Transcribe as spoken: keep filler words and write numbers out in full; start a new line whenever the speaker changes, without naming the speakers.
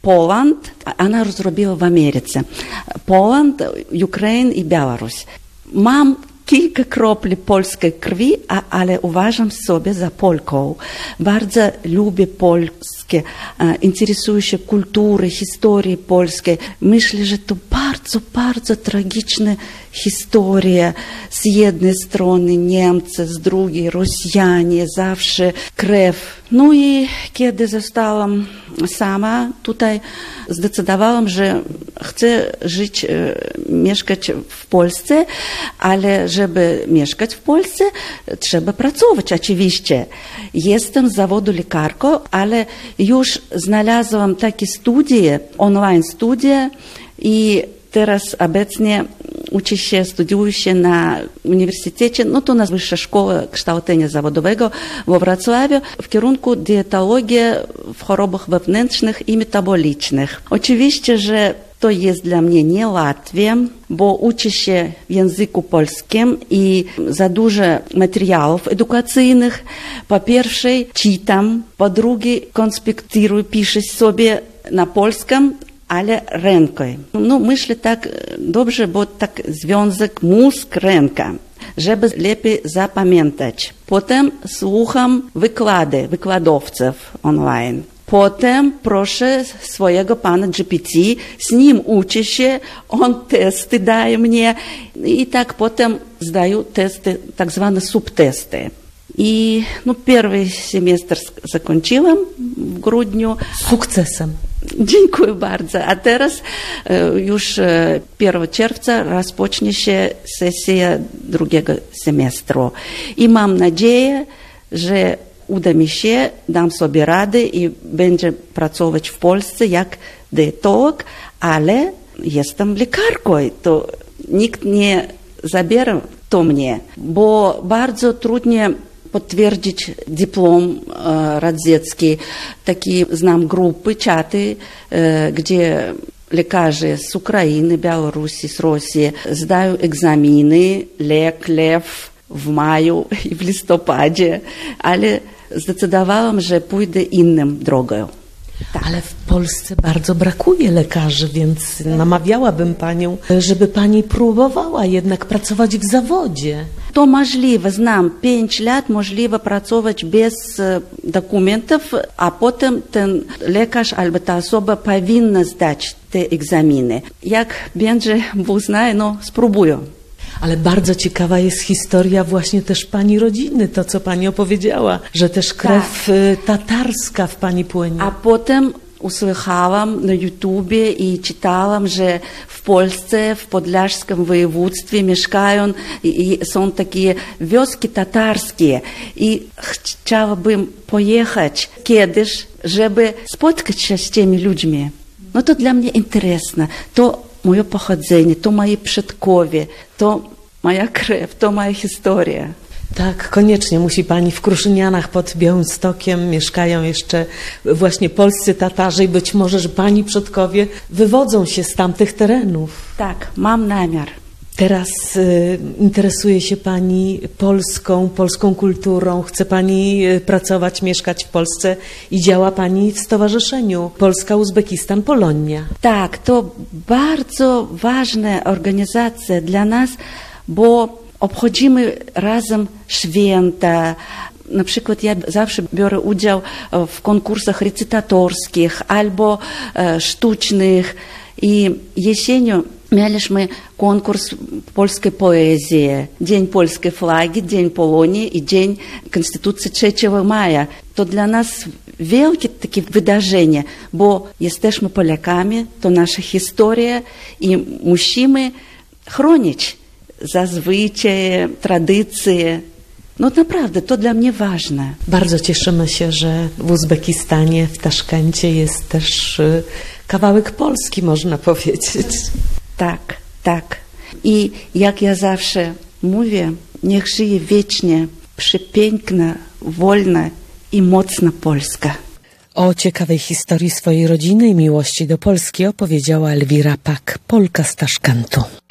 Poland, ona rozrobiła w Ameryce. Poland, Ukraina i Białoruś. Mam kilka kropli polskiej krwi, a, ale uważam sobie za Polką. Bardzo lubię polskie, e, interesuję się kulturą, historią polskiej. Myślę, że to bardzo, bardzo tragiczna historia. Z jednej strony Niemcy, z drugiej Rosjanie, zawsze krew. No i kiedy zostałam sama, tutaj zdecydowałam, że chcę żyć, mieszkać w Polsce, ale żeby mieszkać w Polsce, trzeba pracować oczywiście. Jestem z zawodu lekarką, ale już znalazłam takie studie, online studie i teraz obecnie uczę się, studiuję się na uniwersytecie, no to na Wyższa Szkoła Kształcenia Zawodowego we Wrocławiu w kierunku dietologii w chorobach wewnętrznych i metabolicznych. Oczywiście, że to jest dla mnie niełatwe, bo uczę się w języku polskim i za dużo materiałów edukacyjnych. Po pierwsze czytam, po drugie konspektuję, piszę sobie na polskim, ale ręką. No myślę tak dobrze, bo tak związek mózg-ręka, żeby lepiej zapamiętać. Potem słucham wykłady wykładowców online. Potem proszę swojego pana G P T, z nim uczę się, on testy daje mnie i tak potem zdaję testy, tak zwane subtesty. I no, pierwszy semestr zakończyłam w grudniu.
Z sukcesem.
Dziękuję bardzo. A teraz już pierwszego czerwca rozpocznie się sesja drugiego semestru. I mam nadzieję, że uda mi się, dam sobie radę i będę pracować w Polsce jak dietolog, ale jestem lekarką. To nikt nie zabiera to mnie, bo bardzo trudno potwierdzić dyplom e, radziecki. Takie znam grupy, czaty, e, gdzie lekarze z Ukrainy, Białorusi, z Rosji zdają egzaminy, lek, lew w maju i w listopadzie, ale zdecydowałam, że pójdę inną drogą.
Tak. Ale w Polsce bardzo brakuje lekarzy, więc namawiałabym panią, żeby pani próbowała jednak pracować w zawodzie.
To możliwe, znam, pięć lat możliwe pracować bez dokumentów, a potem ten lekarz albo ta osoba powinna zdać te egzaminy. Jak będzie uznaje, no spróbuję.
Ale bardzo ciekawa jest historia właśnie też pani rodziny, to co pani opowiedziała, że też krew tak. tatarska w pani płynie.
A potem usłyszałam na YouTubie i czytałam, że w Polsce, w podlaskim województwie mieszkają i są takie wioski tatarskie i chciałabym pojechać kiedyś, żeby spotkać się z tymi ludźmi. No to dla mnie interesne. To moje pochodzenie, to moi przodkowie, to moja krew, to moja historia.
Tak, koniecznie musi pani w Kruszynianach pod Białymstokiem mieszkają jeszcze właśnie polscy Tatarzy i być może, że pani przodkowie wywodzą się z tamtych terenów.
Tak, mam namiar.
Teraz y, interesuje się pani polską, polską kulturą, chce pani pracować, mieszkać w Polsce i działa pani w stowarzyszeniu Polska-Uzbekistan-Polonia.
Tak, to bardzo ważna organizacja dla nas, bo obchodzimy razem święta. Na przykład ja zawsze biorę udział w konkursach recytatorskich albo e, sztucznych i jesienią mieliśmy konkurs polskiej poezji, Dzień Polskiej Flagi, Dzień Polonii i Dzień Konstytucji trzeciego maja. To dla nas wielkie takie wydarzenie, bo jesteśmy Polakami, to nasza historia i musimy chronić zazwyczaj, tradycje. No naprawdę, to dla mnie ważne.
Bardzo cieszymy się, że w Uzbekistanie, w Taszkencie jest też kawałek Polski, można powiedzieć.
Tak, tak. I jak ja zawsze mówię, niech żyje wiecznie przepiękna, wolna i mocna Polska.
O ciekawej historii swojej rodziny i miłości do Polski opowiedziała Elwira Pak, Polka z Taszkentu.